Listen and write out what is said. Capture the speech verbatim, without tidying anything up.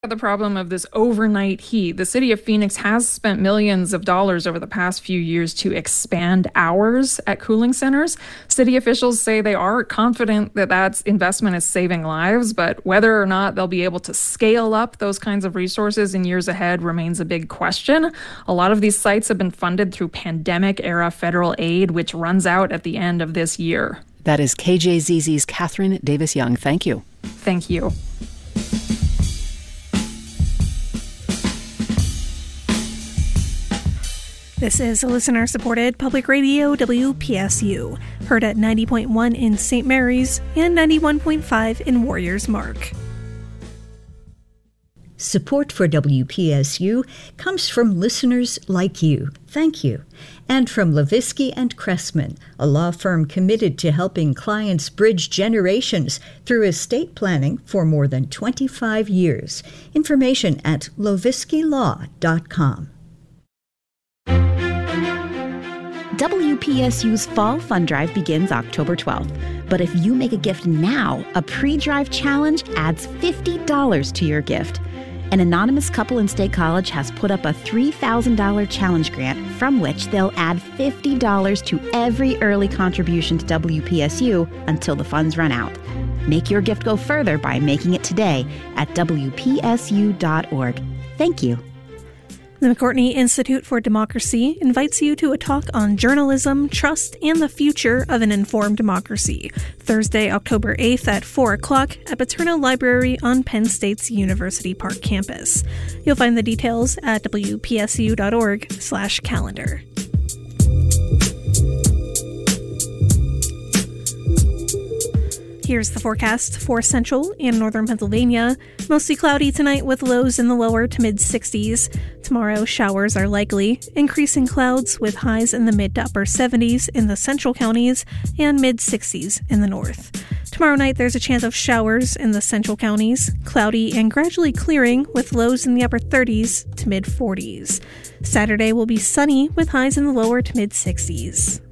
The problem of this overnight heat. The city of Phoenix has spent millions of dollars over the past few years to expand hours at cooling centers. City officials say they are confident that that investment is saving lives, but whether or not they'll be able to scale up those kinds of resources in years ahead remains a big question. A lot of these sites have been funded through pandemic-era federal aid, which runs out at the end of this year. That is K J Z Z's Catherine Davis-Young. Thank you. Thank you. This is a listener-supported public radio W P S U, heard at ninety point one in Saint Mary's and ninety-one point five in Warriors Mark. Support for W P S U comes from listeners like you. Thank you. And from Levisky and Cressman, a law firm committed to helping clients bridge generations through estate planning for more than twenty-five years. Information at lovisky law dot com. W P S U's Fall Fund Drive begins October twelfth. But if you make a gift now, a pre-drive challenge adds fifty dollars to your gift. An anonymous couple in State College has put up a three thousand dollars challenge grant from which they'll add fifty dollars to every early contribution to W P S U until the funds run out. Make your gift go further by making it today at W P S U dot org. Thank you. The McCourtney Institute for Democracy invites you to a talk on journalism, trust, and the future of an informed democracy, Thursday, October eighth at four o'clock at Paterno Library on Penn State's University Park campus. You'll find the details at W P S U dot org slash calendar. Here's the forecast for central and northern Pennsylvania. Mostly cloudy tonight with lows in the lower to mid sixties. Tomorrow, showers are likely, increasing clouds with highs in the mid to upper seventies in the central counties and mid sixties in the north. Tomorrow night, there's a chance of showers in the central counties, cloudy and gradually clearing with lows in the upper thirties to mid forties. Saturday will be sunny with highs in the lower to mid sixties.